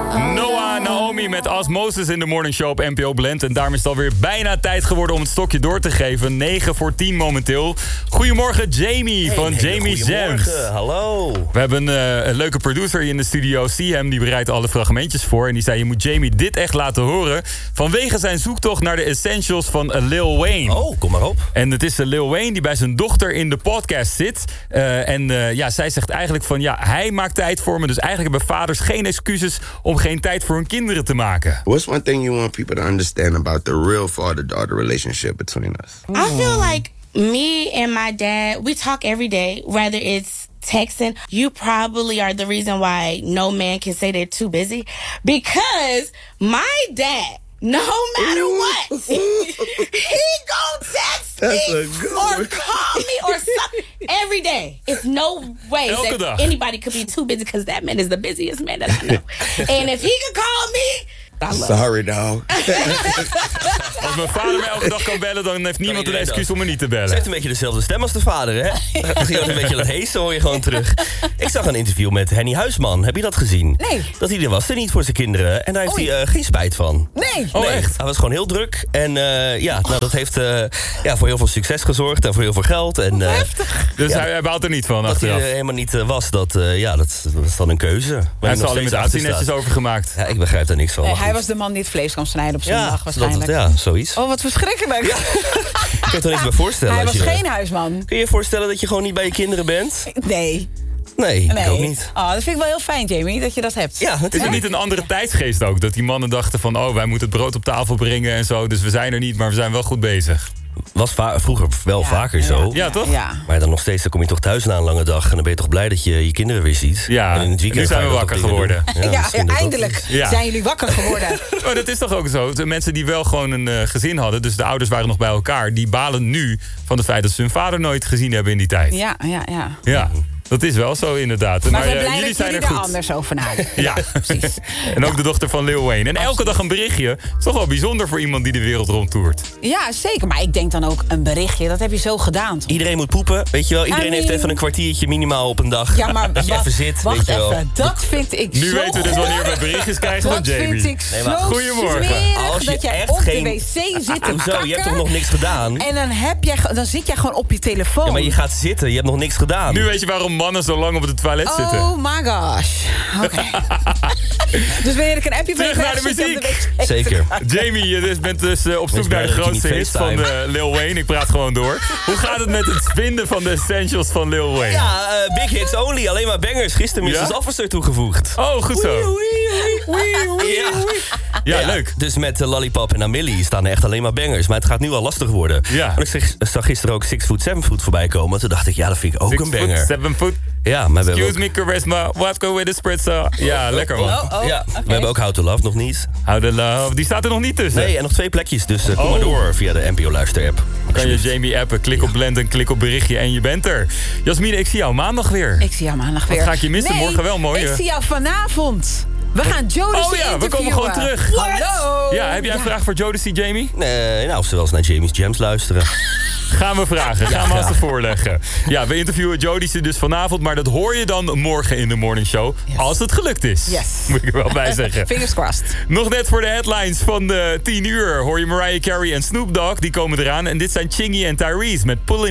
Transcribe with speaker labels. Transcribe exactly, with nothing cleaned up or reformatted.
Speaker 1: Noah Naomi met Osmosis in de Morning Show op N P O Blend. En daarom is het alweer bijna tijd geworden om het stokje door te geven. negen voor tien momenteel. Goedemorgen Jamie
Speaker 2: hey,
Speaker 1: van
Speaker 2: hey,
Speaker 1: Jamie Jams.
Speaker 2: Hallo.
Speaker 1: We hebben uh, een leuke producer hier in de studio, Siem. Die bereidt alle fragmentjes voor. En die zei, je moet Jamie dit echt laten horen. Vanwege zijn zoektocht naar de essentials van Lil Wayne.
Speaker 2: Oh, kom maar op.
Speaker 1: En het is Lil Wayne die bij zijn dochter in de podcast zit. Uh, en uh, ja, zij zegt eigenlijk van, ja, hij maakt tijd voor me. Dus eigenlijk hebben vaders geen excuses om geen tijd voor hun kinderen te maken.
Speaker 3: What's one thing you want people to understand about the real father-daughter relationship between us?
Speaker 4: I feel like me and my dad, we talk every day, whether it's texting. You probably are the reason why no man can say they're too busy. Because my dad, no matter what, he gon' text
Speaker 3: That's
Speaker 4: me
Speaker 3: a good
Speaker 4: or
Speaker 3: one.
Speaker 4: call me or something every day. It's no way
Speaker 1: Elke
Speaker 4: that
Speaker 1: dag.
Speaker 4: anybody could be too busy because that man is the busiest man that I know. And if he could call me, I love
Speaker 3: Sorry, dog.
Speaker 1: Als mijn vader mij elke dag kan bellen, dan heeft niemand een
Speaker 2: iedereen
Speaker 1: excuus
Speaker 2: dat.
Speaker 1: om me niet te
Speaker 2: Ze
Speaker 1: bellen.
Speaker 2: heeft een beetje dezelfde stem als de vader, hè? Dan zie je ook een beetje dat heesen, hoor je gewoon terug. Ik zag een interview met Henny Huisman. Heb je dat gezien?
Speaker 5: Nee.
Speaker 2: Dat hij er was er niet voor zijn kinderen. En daar heeft
Speaker 5: Oei.
Speaker 2: hij uh, geen spijt van.
Speaker 5: Nee.
Speaker 1: Oh,
Speaker 2: Nee,
Speaker 1: echt?
Speaker 2: Hij was gewoon heel druk. En uh, ja, nou, dat heeft uh, ja, voor heel veel succes gezorgd. En voor heel veel geld. En, uh,
Speaker 1: Dus
Speaker 2: Ja.
Speaker 1: hij, hij baalt er niet van
Speaker 2: dat hij
Speaker 1: achteraf.
Speaker 2: er helemaal niet uh, was, dat, uh, ja, dat, dat was dan een keuze.
Speaker 1: Hij heeft er alimentatie netjes over gemaakt.
Speaker 2: Ja, ik begrijp daar niks van.
Speaker 5: Nee,
Speaker 2: maar
Speaker 5: hij
Speaker 2: goed.
Speaker 5: was de man die het vlees kan snijden op zondag
Speaker 2: ja, dat,
Speaker 5: waarschijnlijk.
Speaker 2: dat, ja, zoiets.
Speaker 5: Oh, wat verschrikkelijk.
Speaker 2: Ik kan je toch niks meer voorstellen?
Speaker 5: Hij
Speaker 2: als
Speaker 5: was
Speaker 2: je,
Speaker 5: geen huisman.
Speaker 2: Kun je je voorstellen dat je gewoon niet bij je kinderen bent?
Speaker 5: Nee.
Speaker 2: Nee,
Speaker 5: nee.
Speaker 2: ik ook niet.
Speaker 5: Oh, dat vind ik wel heel fijn, Jamie, dat je dat hebt.
Speaker 2: Ja,
Speaker 1: Is het
Speaker 2: natuurlijk.
Speaker 1: niet een andere tijdsgeest ook? Dat die mannen dachten van, oh, wij moeten het brood op tafel brengen en zo. Dus we zijn er niet, maar we zijn wel goed bezig.
Speaker 2: Was va- vroeger wel
Speaker 5: Ja,
Speaker 2: vaker
Speaker 5: ja,
Speaker 2: zo.
Speaker 1: Ja, toch?
Speaker 5: Ja.
Speaker 2: Maar dan nog steeds, dan kom je toch thuis na een lange dag... en dan ben je toch blij dat je je kinderen weer ziet.
Speaker 1: Ja,
Speaker 2: en in het weekend
Speaker 1: nu zijn
Speaker 2: ga je
Speaker 1: we
Speaker 2: dat
Speaker 1: wakker
Speaker 2: op dingen
Speaker 1: geworden.
Speaker 2: doen.
Speaker 5: Ja, ja,
Speaker 2: misschien dat ook
Speaker 5: eindelijk
Speaker 2: is.
Speaker 1: Ja.
Speaker 5: zijn jullie wakker geworden.
Speaker 1: Maar dat is toch ook zo? De mensen die wel gewoon een uh, gezin hadden, dus de ouders waren nog bij elkaar, die balen nu van het feit dat ze hun vader nooit gezien hebben in die tijd.
Speaker 5: Ja, ja, ja.
Speaker 1: Ja, dat is wel zo inderdaad.
Speaker 5: Maar we
Speaker 1: uh,
Speaker 5: zijn blij
Speaker 1: jullie
Speaker 5: dat
Speaker 1: zijn
Speaker 5: jullie
Speaker 1: er
Speaker 5: er
Speaker 1: goed.
Speaker 5: anders over nadenken.
Speaker 1: Ja,
Speaker 5: precies.
Speaker 1: En ook de dochter van Lil Wayne. En elke dag een berichtje. Is toch wel bijzonder voor iemand die de wereld rondtoert.
Speaker 5: Ja, zeker. Maar ik denk dan ook een berichtje. Dat heb je zo gedaan, toch?
Speaker 2: Iedereen moet poepen, weet je wel. Iedereen
Speaker 5: I mean-
Speaker 2: heeft even een kwartiertje minimaal op een dag.
Speaker 5: Ja, maar
Speaker 2: dat je
Speaker 5: wacht,
Speaker 2: even zit,
Speaker 5: wacht
Speaker 2: weet je wel.
Speaker 5: even. Dat vind ik
Speaker 1: Nu
Speaker 5: zo
Speaker 1: weten we dus wanneer we berichtjes krijgen van
Speaker 5: Dat
Speaker 1: Jamie.
Speaker 5: vind ik
Speaker 2: Nee,
Speaker 5: zo
Speaker 2: maar-
Speaker 1: Goedemorgen.
Speaker 5: smerig
Speaker 2: Als je
Speaker 5: dat jij
Speaker 2: echt
Speaker 5: op
Speaker 2: geen-
Speaker 5: de wc zit te
Speaker 2: Hoezo? Je hebt toch
Speaker 5: kakken.
Speaker 2: nog niks gedaan?
Speaker 5: En dan, heb jij, ge- dan zit jij gewoon op je telefoon.
Speaker 2: Ja, maar je gaat zitten, je hebt nog niks gedaan.
Speaker 1: Nu weet je waarom mannen zo lang op het toilet zitten.
Speaker 5: Oh my gosh. Oké. Dus wanneer ik een appje van je
Speaker 1: Terug naar de
Speaker 5: krijg, zit je op
Speaker 1: muziek.
Speaker 5: wc.
Speaker 2: Zeker.
Speaker 1: Jamie, je dus bent dus uh, op zoek
Speaker 2: Wees
Speaker 1: naar de
Speaker 2: blij dat je
Speaker 1: grootste
Speaker 2: niet
Speaker 1: hits van
Speaker 2: FaceTime.
Speaker 1: uh, Lil Wayne. Ik praat gewoon door. Hoe gaat het met het vinden van de essentials van Lil Wayne?
Speaker 2: Ja, uh, big hits only, alleen maar bangers. Gisteren
Speaker 1: Ja?
Speaker 2: missus Officer toegevoegd.
Speaker 1: Oh, goed zo.
Speaker 2: Ja.
Speaker 1: Ja, leuk.
Speaker 2: Dus met uh, Lollipop en Amelie staan er echt alleen maar bangers. Maar het gaat nu al lastig worden.
Speaker 1: Ja.
Speaker 2: En ik zag, zag gisteren ook Six Foot, Seven Foot voorbij komen. Toen dacht ik, ja, dat vind ik ook
Speaker 1: Six
Speaker 2: een
Speaker 1: foot,
Speaker 2: banger.
Speaker 1: seven foot.
Speaker 2: Ja, maar we hebben
Speaker 1: Excuse
Speaker 2: ook,
Speaker 1: me, charisma. What go with the spritzer? Ja, lekker man.
Speaker 5: Oh, oh,
Speaker 2: ja,
Speaker 5: oké.
Speaker 2: we hebben ook How to Love nog niet.
Speaker 1: How the love. Die staat er nog niet tussen.
Speaker 2: Nee, en nog twee plekjes. Dus uh, kom
Speaker 1: Oh.
Speaker 2: maar door via de N P O Luister-app.
Speaker 1: Kan je Jamie appen, klik op blend en klik op berichtje en je bent er. Jasmine, ik zie jou maandag weer.
Speaker 5: Ik zie jou maandag weer.
Speaker 1: ga ik je missen?
Speaker 5: Nee,
Speaker 1: Morgen wel mooi,
Speaker 5: ik
Speaker 1: hè?
Speaker 5: zie jou vanavond. We gaan Jodeci
Speaker 1: Oh ja, we komen
Speaker 5: interviewen.
Speaker 1: gewoon terug.
Speaker 5: Hallo.
Speaker 1: Ja, heb jij een vraag voor Jodeci, Jamie?
Speaker 2: Nee, nou, of ze wel eens naar Jamie's Jams luisteren.
Speaker 1: Gaan we vragen, gaan we als te voorleggen. Ja, we interviewen Jodeci dus vanavond, maar dat hoor je dan morgen in de morning show.
Speaker 5: Yes.
Speaker 1: Als het gelukt is.
Speaker 5: Yes.
Speaker 1: Moet ik er wel bij zeggen.
Speaker 5: Fingers crossed.
Speaker 1: Nog net voor de headlines van de tien uur hoor je Mariah Carey en Snoop Dogg. Die komen eraan. En dit zijn Chingy en Tyrese met Pulling